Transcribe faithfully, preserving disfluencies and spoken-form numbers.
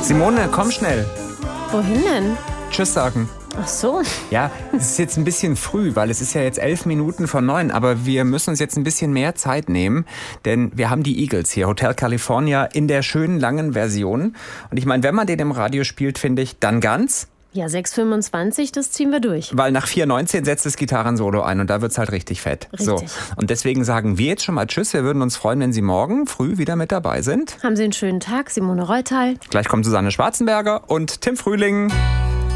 Simone, komm schnell. Wohin denn? Tschüss sagen. Ach so. Ja, es ist jetzt ein bisschen früh, weil es ist ja jetzt elf Minuten vor neun, aber wir müssen uns jetzt ein bisschen mehr Zeit nehmen, denn wir haben die Eagles hier, Hotel California, in der schönen langen Version. Und ich meine, wenn man den im Radio spielt, finde ich, dann ganz. Ja, sechs fünfundzwanzig, das ziehen wir durch. Weil nach vier neunzehn setzt das Gitarrensolo ein und da wird's halt richtig fett. Richtig. So. Und deswegen sagen wir jetzt schon mal Tschüss. Wir würden uns freuen, wenn Sie morgen früh wieder mit dabei sind. Haben Sie einen schönen Tag, Simone Reutal. Gleich kommt Susanne Schwarzenberger und Tim Frühling.